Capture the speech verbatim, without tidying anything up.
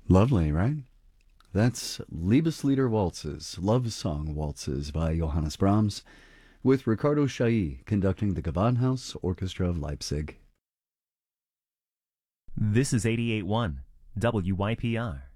Lovely, right? That's Liebeslieder Waltzes, Love Song Waltzes by Johannes Brahms, with Ricardo Chailly conducting the Gewandhaus Orchestra of Leipzig. This is eighty-eight point one W Y P R.